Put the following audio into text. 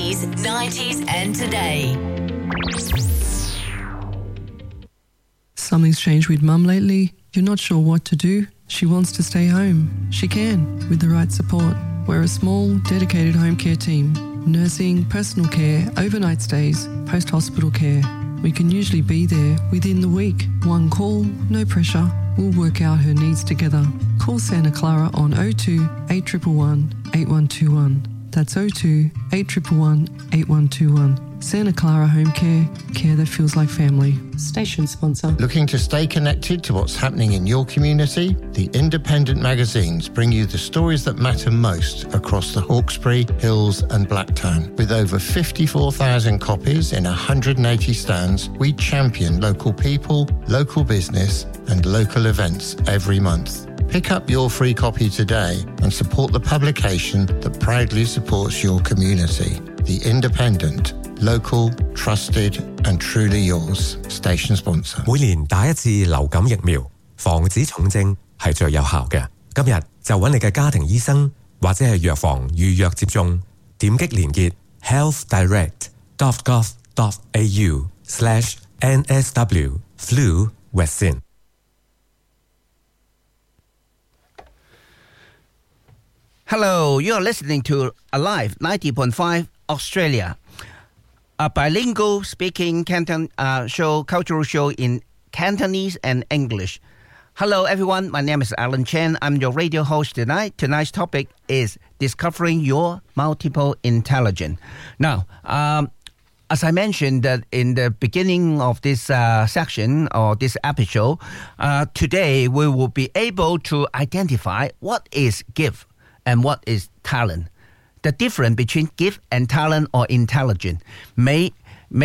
80s, 90s and today. Something's changed with Mum lately. You're not sure what to do. She wants to stay home. She can, with the right support. We're a small, dedicated home care team. Nursing, personal care, overnight stays, post-hospital care. We can usually be there within the week. One call, no pressure. We'll work out her needs together. Call Santa Clara on 02 8111 8121. That's 02 8111 8121. Santa Clara Home Care, care that feels like family. Station sponsor. Looking to stay connected to what's happening in your community? The independent magazines bring you the stories that matter most across the Hawkesbury, Hills and Blacktown. With over 54,000 copies in 180 stands, we champion local people, local business and local events every month. Pick up your free copy today and support the publication that proudly supports your community. The Independent. Local, trusted and truly yours. Station sponsor. 每年打一次流感疫苗，防止重症係最有效嘅。今日就揾你嘅家庭醫生或者係藥房預約接種。點擊連結 healthdirect.gov.au/NSW Flu Vaccine。 Hello, you are listening to Alive 90.5 Australia. A bilingual speaking Canton cultural show in Cantonese and English. Hello everyone, my name is Alan Chen. I'm your radio host tonight. Tonight's topic is discovering your multiple intelligence. Now, as I mentioned that in the beginning of this section or this episode, today we will be able to identify what is gift and what is talent. The difference between gift and talent or intelligence may